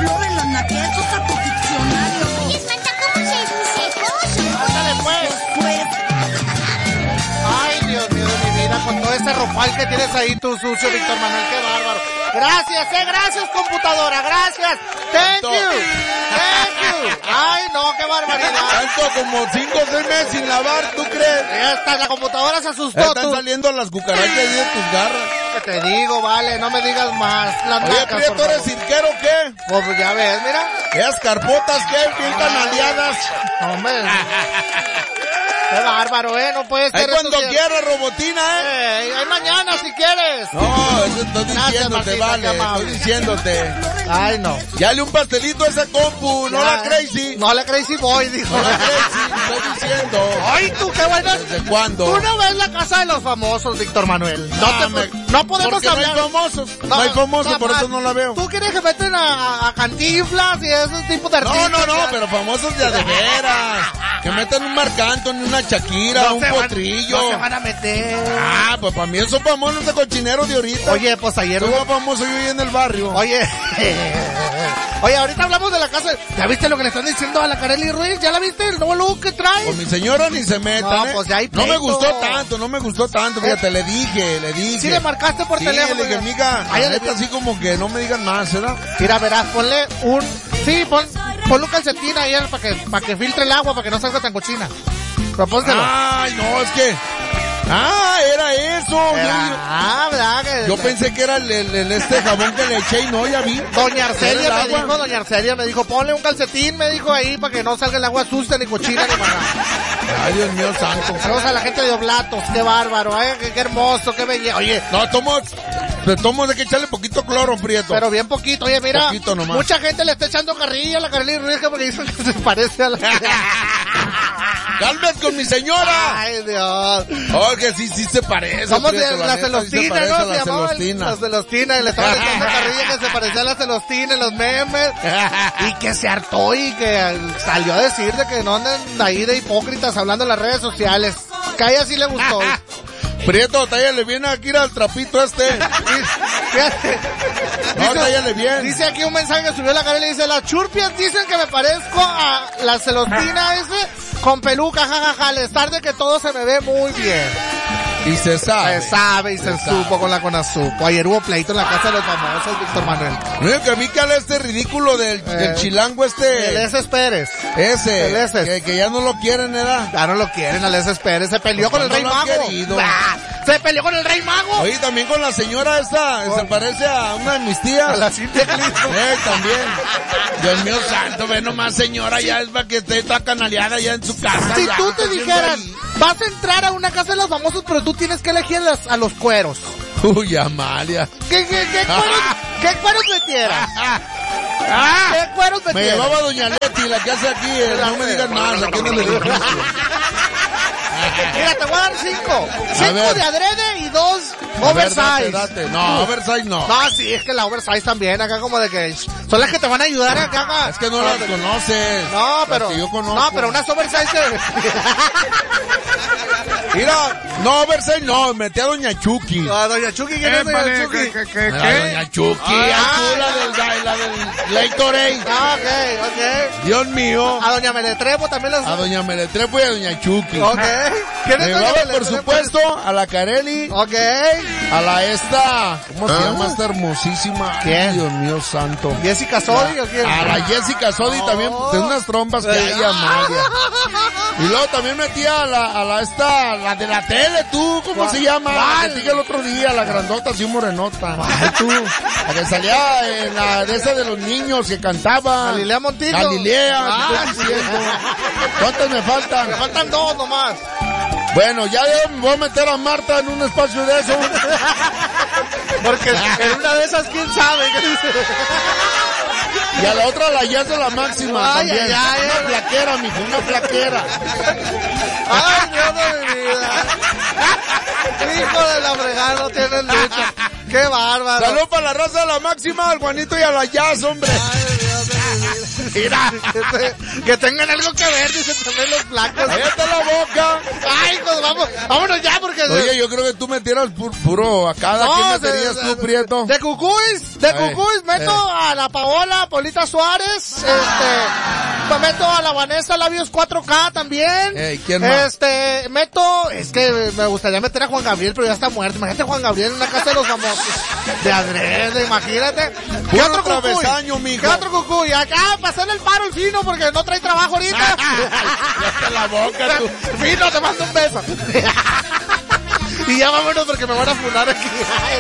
flor en la naquetos a tu diccionario. Oye, Esmanta, ¿cómo se dice? ¿Cómo se Ándale, pues. Ay, Dios mío de mi vida, con todo ese ropal que tienes ahí tú sucio, Víctor Manuel, qué bárbaro. Gracias, computadora, gracias. Thank you. Ay, no, qué barbaridad. Tanto como 5 o 6 meses sin lavar, ¿tú crees? Ya está, la computadora se asustó. Están saliendo las cucarachas ahí de tus garras. Que te digo, vale, no me digas más. Las Oye, nacas, Prieto, ¿eres cirquero o qué? Pues ya ves, mira. Esas carpotas, ¿qué? Bien canaleadas. Hombre. Qué bárbaro, no puede ser. Ahí cuando quieras, Robotina, Ahí mañana si quieres. No, eso estoy diciéndote, Marcita, vale, estoy diciéndote. Ay, no. Dale un pastelito a esa compu, no la Crazy. No la Crazy Boy, dijo. No la Crazy, estoy diciendo. Ay, tú, qué bueno. ¿Desde cuándo? Tú no ves la casa de los famosos, Víctor Manuel. No podemos porque hablar. no hay famosos. No hay famosos, por eso no la veo. ¿Tú quieres que meten a Cantinflas y ese tipo de artistas? No, pero famosos de veras. Que metan un Marc Anthony, una Shakira, un Potrillo. No se van a meter. Ah, pues para mí esos famosos de cochineros de ahorita. Oye, pues ayer Soy más famoso yo ahí en el barrio. Oye, ahorita hablamos de la casa. ¿Ya viste lo que le están diciendo a la Karely Ruiz? ¿Ya la viste? El nuevo look que trae. Con mi señora ni se metan, No, pues ya hay no me pleito. gustó tanto, fíjate, le dije. Sí le marcaste por teléfono. Le dije, amiga, Ay, la neta, así como que no me digan más, ¿verdad? Mira, verás, ponle un... Sí, ponle un calcetín ahí para que filtre el agua, para que no salga tan cochina. Propónselo. Ay, no, es que... era eso. ¿verdad? Yo pensé que era el jabón que le eché y no, ya vi. Doña Arcelia me dijo, ponle un calcetín, me dijo ahí, para que no salga el agua sucia, ni cochina, ni nada. Ay, Dios mío santo. Saludos a la gente de Oblatos, qué bárbaro, qué hermoso, qué belleza. Oye, no, tomo de que echarle poquito cloro, Prieto. Pero bien poquito, oye, mira, poquito nomás. Mucha gente le está echando carrilla a la Karely Ruiz porque dicen que se parece a la... ¡Cálmate con mi señora! Ay, Dios. Oh, que sí se parece. Somos Prieto, de la Celostina, sí ¿no? la Celostina. La Celostina, y le estaban echando carrilla que se parecía a la Celostina en los memes. Y que se hartó y que salió a decir de que no anden ahí de hipócritas hablando en las redes sociales. Que a ella sí le gustó. Prieto, tállale bien aquí al trapito este. Fíjate. No, tállale bien. Dice aquí un mensaje que subió la Karely y dice, las churpias dicen que me parezco a la Celostina con peluca, jajaja, les tarde que todo se me ve muy bien. Y se sabe. Se sabe y se supo con la Conazupo. Ayer hubo pleito en la casa de los famosos, Víctor Manuel. Mira que a mí que habla este ridículo del chilango este. El S. Pérez. Ese. El S. Que ya no lo quieren, ¿era? Ya no lo quieren al S. Pérez. Se peleó pues con el Rey Mago. Se peleó con el Rey Mago. Oye, también con la señora esta. Se parece a una de mis tías. A la Cintia Clitbo. También. Dios mío santo, ve nomás, señora, ya es para que esté toda canaleada ya en su casa. Si ya, tú te dijeran, vas a entrar a una casa de los famosos, pero tú tienes que elegir a los cueros. Uy, Amalia. ¿Qué cueros metieras? ¿Qué cueros metieras? Me llevaba Doña Leti, la que hace aquí, no me digas más, aquí en el edificio. Mira, te voy a dar 5. 5 de adrede y 2 oversize. Date. No, oversize no. No, sí, es que la oversize también, acá como de que son las que te van a ayudar acá. Es que no las conoces. No, pero que yo conozco. No, pero unas oversize. Mira, no, oversize no, metí a Doña Chucky. No, Doña Chucky, ¿quién es Doña Chucky? ¿Qué? Doña Chucky, la del Gatorade. Ok. Dios mío. A Doña Meletrepo también las... A Doña Meletrepo y a Doña Chucky. Ok. ¿Quién es Doña Meletrepo? Por supuesto, a la Karely. Ok. A la esta, ¿cómo se llama esta hermosísima? ¿Quién? Dios mío santo. ¿Jessica Sodi o quién? A la Jessica Sodi también, de unas trompas que hay, Amalia. Y luego también metí a la de la tele, tú, ¿cómo se llama? La que dije el otro día, la grandota, así morenota. Tú, la que salía en la de esa de los niños que cantaba. Galilea Montijo. Galilea, ¿qué estoy diciendo? ¿Cuántas me faltan? Me faltan 2 nomás. Bueno, ya me voy a meter a Marta en un espacio de eso. Porque en una de esas, ¿quién sabe? Y a la otra la Jazz de la Máxima también. Una flaquera, mijo, una flaquera. Ay, Dios de mi vida. Hijo de la fregada, no tienen lucha. Qué bárbaro. Salud para la raza de la Máxima, al Juanito y a la Jazz, hombre. Ay, Dios de mi vida. Mira. Que tengan algo que ver, dicen también los blancos. Cállate la boca. Ay, pues vámonos ya porque... Oye, yo creo que tú metieras puro a cada quien meterías tú, Prieto. De Cucuys, meto a la Paola, Polita Suárez, meto a la Vanessa Labios 4K también. ¿Quién más? Meto, es que me gustaría meter a Juan Gabriel, pero ya está muerto. Imagínate a Juan Gabriel en una casa de los famosos. De adrede, imagínate. ¿Qué otro travesaño, mijo? ¿Qué otro Cucuy? Acá, para hacerle el paro el Fino, porque no trae trabajo ahorita. Ya la boca, tú. Fino, te mando un beso. Y ya vámonos porque me van a funar aquí.